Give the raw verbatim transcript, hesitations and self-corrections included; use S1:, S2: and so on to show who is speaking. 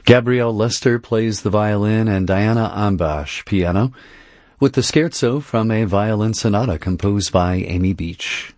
S1: Gabrielle Lester plays the violin and Diana Ambash piano, with the scherzo from a violin sonata composed by Amy Beach.